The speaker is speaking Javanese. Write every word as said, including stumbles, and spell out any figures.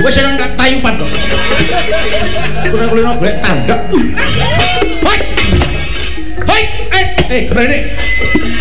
Wis ora tayupan to. Ora kulino golek tandak. Hoi. Hoi, eh, eh, grene.